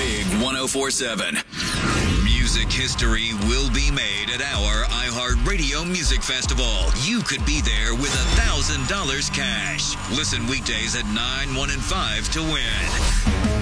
Big 104.7. Music history will be made at our iHeartRadio Music Festival. You could be there with $1,000 cash. Listen weekdays at 9, 1, and 5 to win.